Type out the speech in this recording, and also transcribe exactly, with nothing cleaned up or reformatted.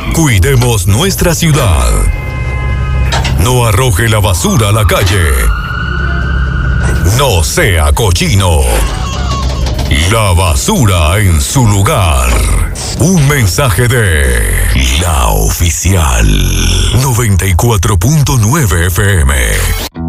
Cuidemos nuestra ciudad. No arroje la basura a la calle. No sea cochino. La basura en su lugar. Un mensaje de La Oficial noventa y cuatro punto nueve F M.